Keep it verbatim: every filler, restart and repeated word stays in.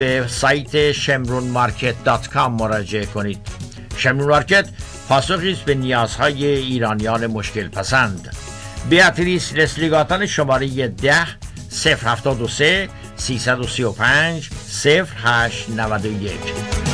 به سایت شمرون مارکت دات کام مراجعه کنید. شمرون مارکت پاسخی است به نیازهای ایرانیان مشکل پسند. بیاتریس رسلیگاتان شماره ده صفر هفتاد و سه سیصد و سی و پنج صفر هشت نود و یک.